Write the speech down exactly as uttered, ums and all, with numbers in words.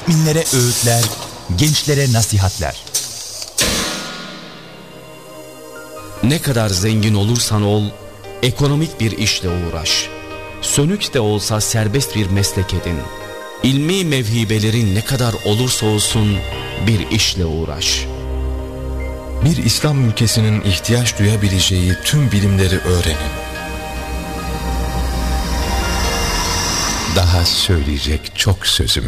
müminlere öğütler, gençlere nasihatler. Ne kadar zengin olursan ol, ekonomik bir işle uğraş. Sönük de olsa serbest bir meslek edin. İlmi mevhibelerin ne kadar olursa olsun bir işle uğraş. Bir İslam ülkesinin ihtiyaç duyabileceği tüm bilimleri öğrenin. Daha söyleyecek çok sözüm